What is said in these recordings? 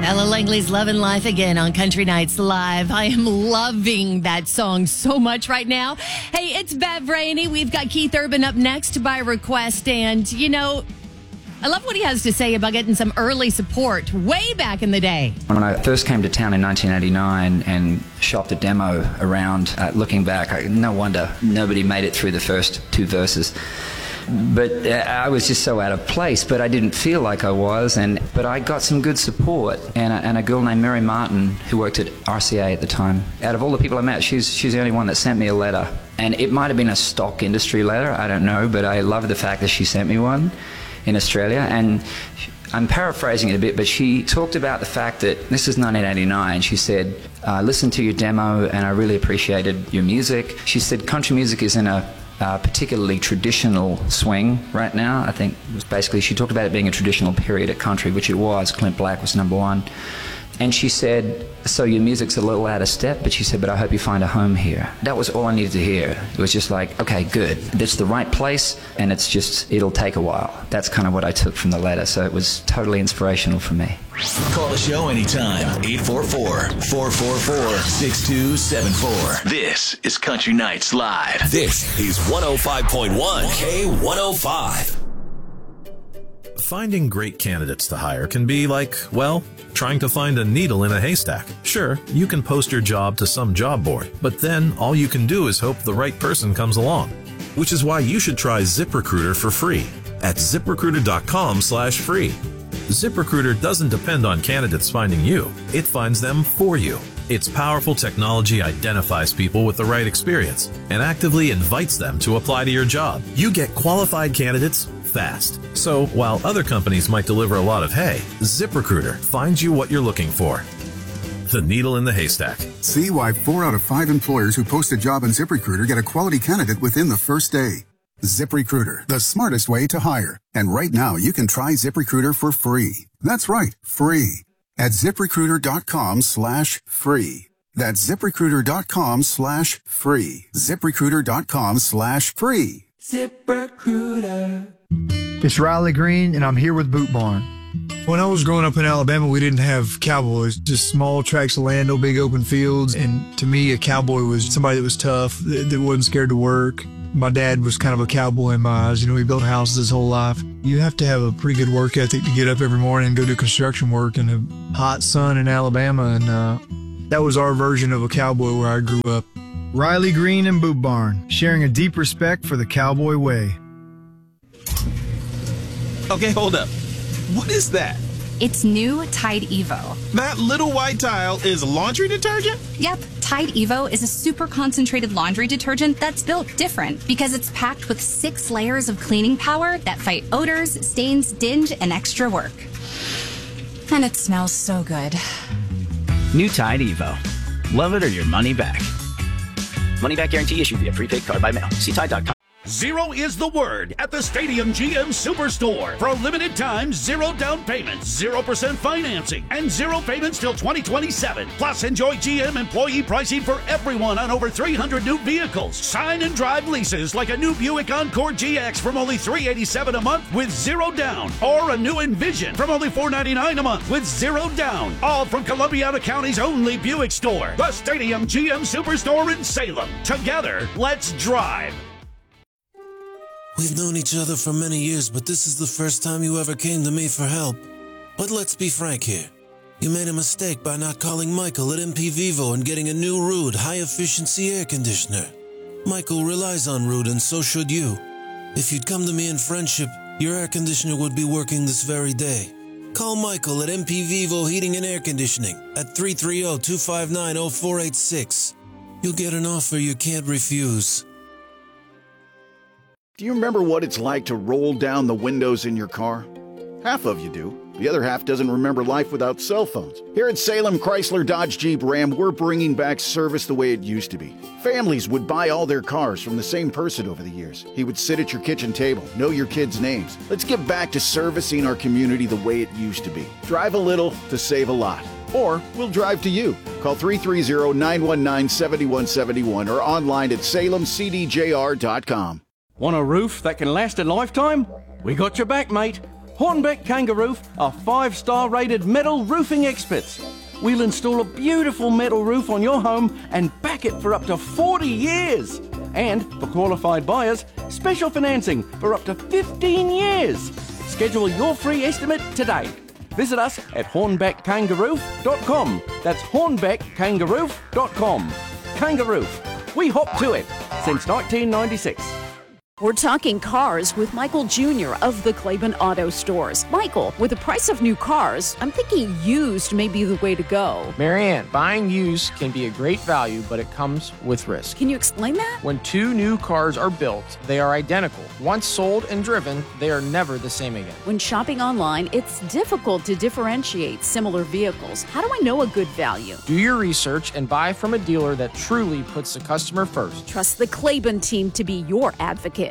Ella Langley's Lovin' Life Again on Country Nights Live. I am loving that song so much right now. Hey, it's Bev Rainey. We've got Keith Urban up next by request. And, you know, I love what he has to say about getting some early support way back in the day. When I first came to town in 1989 and shopped a demo around, looking back, no wonder nobody made it through the first two verses. But I was just so out of place, but I didn't feel like I was. But I got some good support, and a girl named Mary Martin, who worked at RCA at the time. Out of all the people I met, she's the only one that sent me a letter. And it might have been a stock industry letter, I don't know, but I love the fact that she sent me one in Australia. And I'm paraphrasing it a bit, but she talked about the fact that, this is 1989, she said, listened to your demo and I really appreciated your music. She said country music is in a particularly traditional swing right now. I think it was basically, she talked about it being a traditional period at country, which it was. Clint Black was number one. And she said, so your music's a little out of step, but she said, but I hope you find a home here. That was all I needed to hear. It was just like, okay, good. That's the right place, and it'll take a while. That's kind of what I took from the letter, so it was totally inspirational for me. Call the show anytime, 844-444-6274. This is Country Nights Live. This is 105.1 K105. Finding great candidates to hire can be like, well, trying to find a needle in a haystack. Sure, you can post your job to some job board, but then all you can do is hope the right person comes along. Which is why you should try ZipRecruiter for free at ZipRecruiter.com/free. ZipRecruiter doesn't depend on candidates finding you. It finds them for you. Its powerful technology identifies people with the right experience and actively invites them to apply to your job. You get qualified candidates fast. So while other companies might deliver a lot of hay, ZipRecruiter finds you what you're looking for. The needle in the haystack. See why 4 out of 5 employers who post a job on ZipRecruiter get a quality candidate within the first day. ZipRecruiter, the smartest way to hire. And right now, you can try ZipRecruiter for free. That's right, free. At ZipRecruiter.com/free. That's ZipRecruiter.com/free. ZipRecruiter.com/free. ZipRecruiter. It's Riley Green, and I'm here with Boot Barn. When I was growing up in Alabama, we didn't have cowboys, just small tracts of land, no big open fields. And to me, a cowboy was somebody that was tough, that wasn't scared to work. My dad was kind of a cowboy in my eyes. You know, he built houses his whole life. You have to have a pretty good work ethic to get up every morning and go do construction work in the hot sun in Alabama. And that was our version of a cowboy where I grew up. Riley Green and Boot Barn, sharing a deep respect for the cowboy way. Okay, hold up. What is that? It's new Tide Evo. That little white tile is laundry detergent? Yep, Tide Evo is a super concentrated laundry detergent that's built different because it's packed with 6 layers of cleaning power that fight odors, stains, dinge, and extra work. And it smells so good. New Tide Evo. Love it or your money back. Money back guarantee issued via prepaid card by mail. See Tide.com. Zero is the word at the Stadium GM Superstore. For a limited time, 0 down payments, 0% financing, and 0 payments till 2027. Plus, enjoy GM employee pricing for everyone on over 300 new vehicles. Sign and drive leases like a new Buick Encore GX from only $387 a month with 0 down. Or a new Envision from only $499 a month with 0 down. All from Columbiana County's only Buick store. The Stadium GM Superstore in Salem. Together, let's drive. We've known each other for many years, but this is the first time you ever came to me for help. But let's be frank here. You made a mistake by not calling Michael at MP Vivo and getting a new Ruud high-efficiency air conditioner. Michael relies on Ruud, and so should you. If you'd come to me in friendship, your air conditioner would be working this very day. Call Michael at MP Vivo Heating and Air Conditioning at 330-259-0486. You'll get an offer you can't refuse. Do you remember what it's like to roll down the windows in your car? Half of you do. The other half doesn't remember life without cell phones. Here at Salem Chrysler Dodge Jeep Ram, we're bringing back service the way it used to be. Families would buy all their cars from the same person over the years. He would sit at your kitchen table, know your kids' names. Let's get back to servicing our community the way it used to be. Drive a little to save a lot. Or we'll drive to you. Call 330-919-7171 or online at salemcdjr.com. Want a roof that can last a lifetime? We got your back, mate. Hornbeck Kangaroo are 5-star rated metal roofing experts. We'll install a beautiful metal roof on your home and back it for up to 40 years. And for qualified buyers, special financing for up to 15 years. Schedule your free estimate today. Visit us at hornbeckkangaroo.com. That's hornbeckkangaroo.com. Kangaroo. We hop to it since 1996. We're talking cars with Michael Jr. of the Claiborne Auto Stores. Michael, with the price of new cars, I'm thinking used may be the way to go. Marianne, buying used can be a great value, but it comes with risk. Can you explain that? When 2 new cars are built, they are identical. Once sold and driven, they are never the same again. When shopping online, it's difficult to differentiate similar vehicles. How do I know a good value? Do your research and buy from a dealer that truly puts the customer first. Trust the Claiborne team to be your advocate.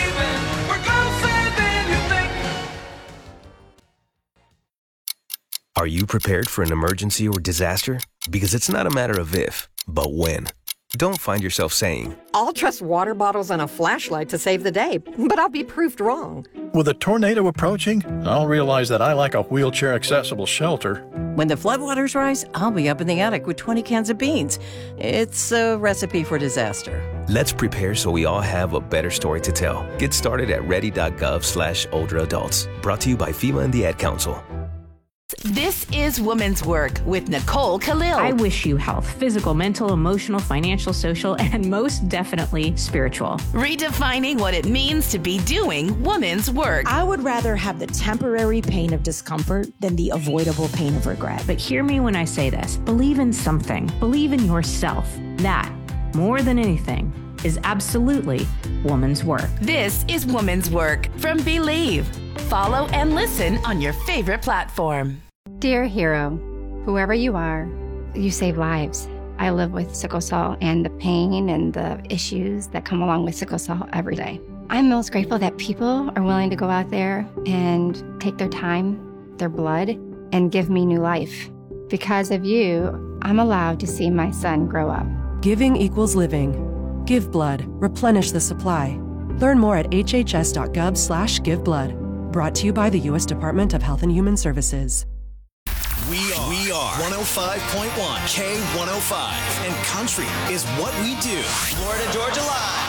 Are you prepared for an emergency or disaster? Because it's not a matter of if, but when. Don't find yourself saying, I'll trust water bottles and a flashlight to save the day, but I'll be proved wrong. With a tornado approaching, I'll realize that I lack a wheelchair-accessible shelter. When the floodwaters rise, I'll be up in the attic with 20 cans of beans. It's a recipe for disaster. Let's prepare so we all have a better story to tell. Get started at ready.gov/older adults. Brought to you by FEMA and the Ad Council. This is Women's Work with Nicole Khalil. I wish you health, physical, mental, emotional, financial, social, and most definitely spiritual. Redefining what it means to be doing women's work. I would rather have the temporary pain of discomfort than the avoidable pain of regret. But hear me when I say this. Believe in something. Believe in yourself. That, more than anything, is absolutely woman's work. This is Woman's Work from Believe. Follow and listen on your favorite platform. Dear hero, whoever you are, you save lives. I live with sickle cell and the pain and the issues that come along with sickle cell every day. I'm most grateful that people are willing to go out there and take their time, their blood, and give me new life. Because of you, I'm allowed to see my son grow up. Giving equals living. Give blood. Replenish the supply. Learn more at hhs.gov/giveblood. Brought to you by the U.S. Department of Health and Human Services. We are 105.1 K105, and country is what we do. Florida, Georgia Live.